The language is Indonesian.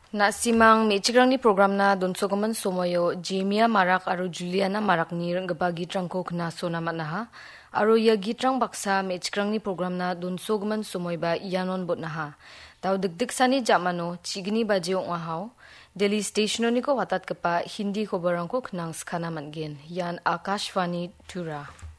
Na simang mechigrangni programna donsogaman somoyo Jemia marak aru Juliana marakni ringgaba gitrangko kena sona matnaha aru ya gitrang baksa mechigrangni programna donsogaman somoyba ianon botnaha. Tau dik sani jamano chigini baje ongahau Delhi stationoniko watat kepa Hindi khobarangko kenang skana manggen yan Akashvani Tura.